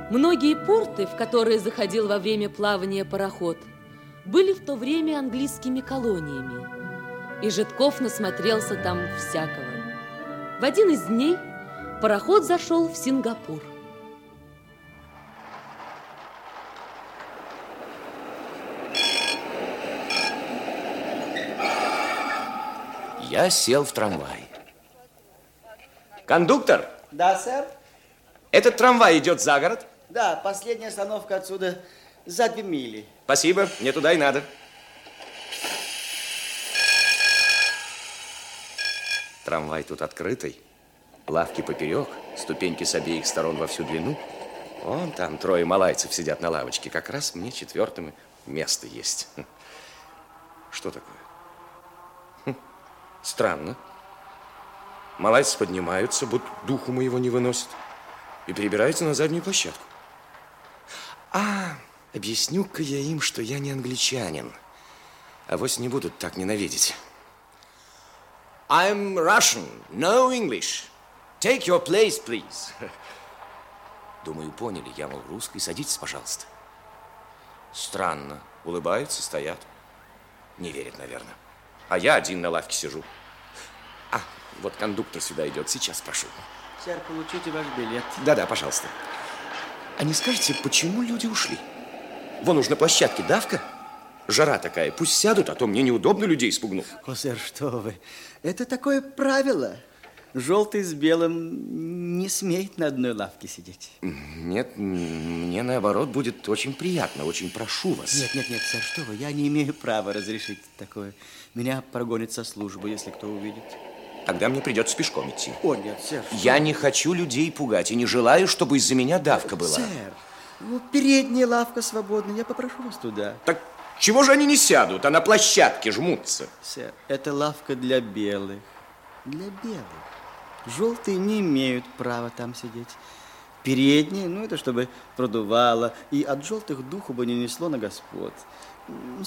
Многие порты, в которые заходил во время плавания пароход, были в то время английскими колониями, и Житков насмотрелся там всякого. В один из дней пароход зашел в Сингапур. Я сел в трамвай. Кондуктор? Да, сэр? Этот трамвай идет за город? Да, последняя остановка отсюда за 2 мили. Спасибо, мне туда и надо. Трамвай тут открытый, лавки поперек, ступеньки с обеих сторон во всю длину. Вон там 3 малайцев сидят на лавочке. Как раз мне 4-м место есть. Что такое? Странно. Малайцы поднимаются, будто духу моего не выносят, и перебираются на заднюю площадку. Объясню-ка я им, что я не англичанин. Авось не будут так ненавидеть. I'm Russian, no English. Take your place, please. Думаю, поняли. Я, мол, русский. Садитесь, пожалуйста. Странно. Улыбаются, стоят. Не верят, наверное. А я один на лавке сижу. Вот кондуктор сюда идет. Сейчас прошу. Сэр, получите ваш билет. Да-да, пожалуйста. А не скажете, почему люди ушли? Вон уж на площадке давка. Жара такая. Пусть сядут, а то мне неудобно, людей спугну. О, сэр, что вы. Это такое правило. Желтый с белым не смеет на одной лавке сидеть. Нет, мне наоборот будет очень приятно. Очень прошу вас. Нет, сэр, что вы. Я не имею права разрешить такое. Меня прогонят со службы, если кто увидит. Тогда мне придется пешком идти. О, нет, сэр. Я не хочу людей пугать и не желаю, чтобы из-за меня давка была. Сэр, передняя лавка свободна. Я попрошу вас туда. Так чего же они не сядут, а на площадке жмутся? Сэр, это лавка для белых. Для белых. Желтые не имеют права там сидеть. Передние, это чтобы продувало, и от желтых духу бы не несло на господ.